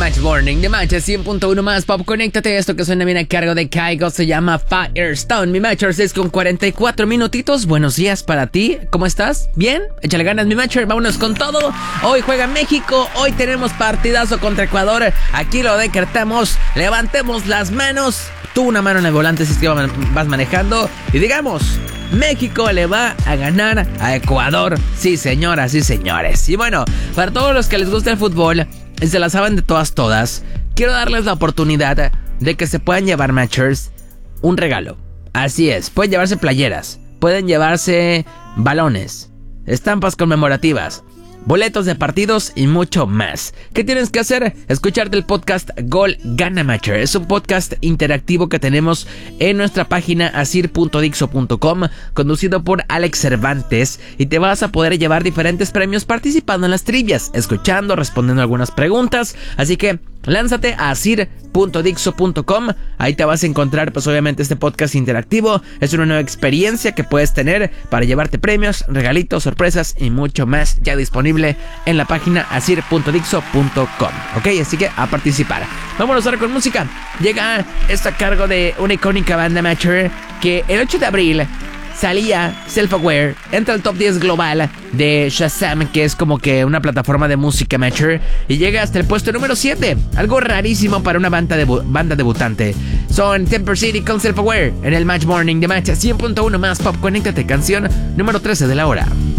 Match Morning, de Match 100.1 más Pop. Conéctate, esto que suena bien a cargo de Kygo se llama Firestone. Mi Matchers es con 44 minutitos. Buenos días para ti, ¿cómo estás? ¿Bien? Échale ganas, mi Matcher, vámonos con todo. Hoy juega México, hoy tenemos partidazo contra Ecuador. Aquí lo decretamos, levantemos las manos. Tú una mano en el volante si es que vas manejando y digamos: México le va a ganar a Ecuador. Sí, señoras, sí, señores. Y bueno, para todos los que les gusta el fútbol y se la saben de todas, quiero darles la oportunidad de que se puedan llevar, Matchers, un regalo. Así es, pueden llevarse playeras, pueden llevarse balones, estampas conmemorativas, boletos de partidos y mucho más. ¿Qué tienes que hacer? Escucharte el podcast Gol Gana Matcher. Es un podcast interactivo que tenemos en nuestra página asir.dixo.com, conducido por Alex Cervantes, y te vas a poder llevar diferentes premios participando en las trivias, escuchando, respondiendo algunas preguntas. Así que lánzate a asir.dixo.com. Ahí te vas a encontrar, pues obviamente, este podcast interactivo. Es una nueva experiencia que puedes tener para llevarte premios, regalitos, sorpresas y mucho más, ya disponible en la página asir.dixo.com. Ok, así que a participar. Vámonos ahora con música. Llega esto a cargo de una icónica banda, Matcher, que el 8 de abril salía Self-Aware, entra al top 10 global de Shazam, que es como que una plataforma de música, Matcher, y llega hasta el puesto número 7. Algo rarísimo para una banda debutante. Son Temper City con Self-Aware en el Match Morning de Match 100.1 más Pop. Conéctate, canción número 13 de la hora.